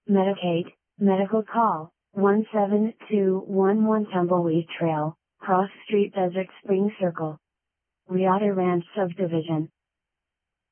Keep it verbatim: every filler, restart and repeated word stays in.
Medicaid, Medical Call, one seven two one one Tumbleweed Trail, Cross Street, Desert Spring Circle. Riata Ranch Subdivision.